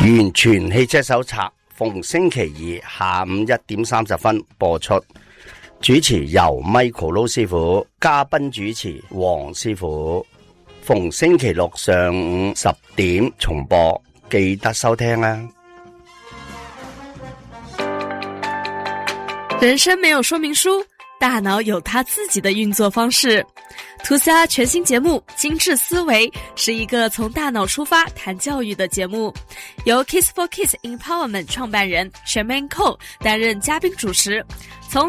完全汽車手冊逢星期二下午1點30分播出。主持由 Michael 盧師傅，嘉賓主持黃師傅。逢星期六上午10點重播，記得收聽啊！ 人生没有说明书，大脑有它自己的运作方式。涂鸦全新节目《精致思维》是一个从大脑出发谈教育的节目，由 Kiss for Kids Empowerment 创办人 Sherman Cole 担任嘉宾主持。从